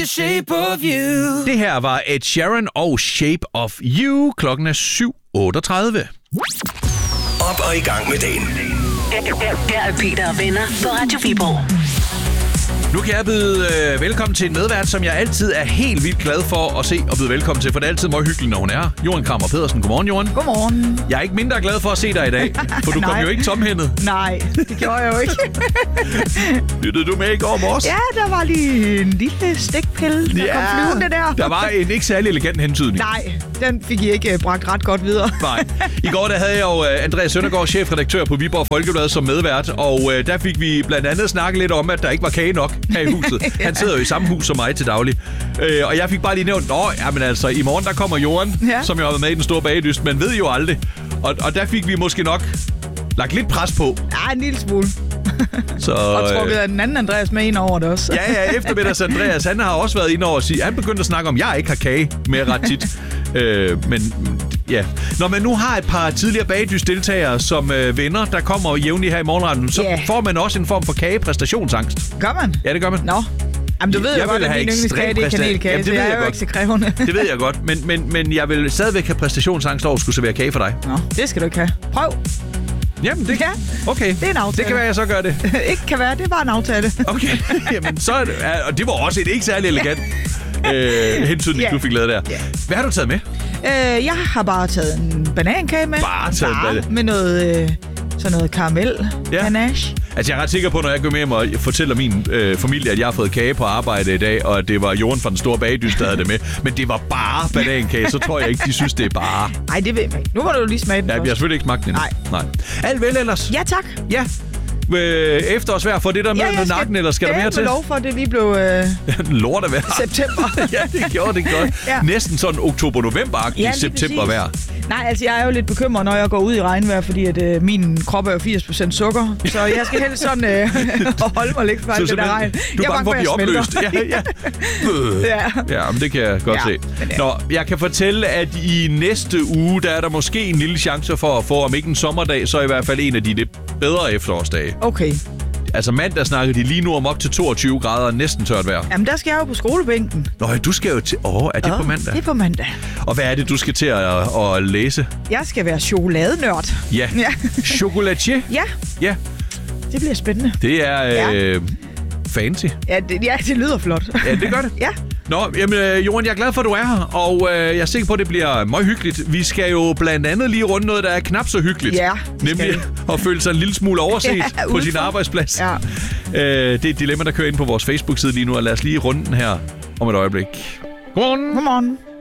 the shape of you. Det her var Ed Sheeran og Shape of You. Klokken er 7:38. Op og i gang med dagen. Her er Peter og venner på Radio Viborg. Nu kan jeg byde velkommen til en medvært, som jeg altid er helt vildt glad for at se og byde velkommen til, for det er altid meget hyggeligt, når hun er. Johan Krammer Pedersen. Godmorgen, Johan. Godmorgen. Jeg er ikke mindre glad for at se dig i dag, for du kom jo ikke tomhændet. Nej, det gjorde jeg jo ikke. Lyttede du med i går morges? Ja, der var lige en lille stikpille, der kom flyvende der. Der var en ikke særlig elegant hentydning. Nej, den fik I ikke bragt ret godt videre. Nej. I går der havde jeg jo Andreas Søndergaard, chefredaktør på Viborg Folkeblad, som medvært, og der fik vi blandt andet snakket lidt om, at der ikke var kage nok her i huset. Han sidder jo i samme hus som mig til daglig. Og jeg fik bare lige nævnt, men altså, i morgen der kommer Johan, som jo har været med i den store bagedyst, men ved jo aldrig. Og der fik vi måske nok lagt lidt pres på. Ja, en lille smule. Så, og trukket den anden Andreas med ind over det også. Ja, eftermiddags Andreas, han har også været inde over at sige, han begyndte at snakke om, at jeg ikke har kage med ret tit. Men ja, når man nu har et par tidligere bagedysdeltagere som venner, der kommer jævnligt her i morgenretten, så får man også en form for kagepræstationsangst. Gør man? Ja, det gør man. Nå. Jamen, du ved jo godt, at min yndlingskage, det er kanelkage, jamen, så jeg er jo ikke så krævende. Det ved jeg godt, men jeg vil stadigvæk have præstationsangst over at skulle servere kage for dig. Nå, det skal du ikke have. Prøv. Jamen, det kan. Okay. Det er en aftale. Det kan være, jeg så gør det. Ikke kan være, det er bare en aftale. Okay, jamen så er det, og det var også et ikke særlig elegant hentydning, du fik lavet der. Hvad har du taget med? Jeg har bare taget en banankage med. Med noget sådan noget karamel ganache. Altså, jeg er ret sikker på, når jeg går med hjem og fortæller min familie, at jeg har fået kage på arbejde i dag, og at det var Johan fra den store bagedyst, der havde det med. Men det var bare banankage, så tror jeg ikke, de synes, det er bare. Nej, det ved jeg ikke. Nu må du lige smage den. Ja, vi har selvfølgelig ikke smagt den. Nej. Alt vel ellers? Ja, tak. Ja. Efterårsvejr for det der med nakken, eller skal der mere til? Jeg lov for det lige blev lortevejr. September. Ja, det gjorde det godt. Ja. Næsten sådan oktober-november-agtig septembervejr. Nej, altså jeg er jo lidt bekymret, når jeg går ud i regnvejr, fordi at min krop er jo 80% sukker. Så jeg skal helst sådan holde mig lidt fra det der regn. Du er bange for at blive opløst. Ja, men det kan jeg godt se. Nå, jeg kan fortælle, at i næste uge, der er der måske en lille chance for at få, om ikke en sommerdag, så i hvert fald en af de lidt bedre efterårsdage. Okay. Altså mandag snakker de lige nu om op til 22 grader og næsten tørt vejr. Jamen, der skal jeg jo på skolebænken. Nå, du skal jo til... er det på mandag? Det er på mandag. Og hvad er det, du skal til at læse? Jeg skal være chokoladenørd. Ja. Chocolatier? Ja. Det bliver spændende. Det er fancy. Ja, det lyder flot. Ja, det gør det. Ja. Nå, jamen, Johan, jeg er glad for, at du er her, og jeg er sikker på, at det bliver meget hyggeligt. Vi skal jo blandt andet lige runde noget, der er knap så hyggeligt. Ja, nemlig at føle sig en lille smule overset på sin arbejdsplads. Ja. Det er et dilemma, der kører ind på vores Facebook-side lige nu, og lad os lige runde den her om et øjeblik. Godmorgen. Godmorgen.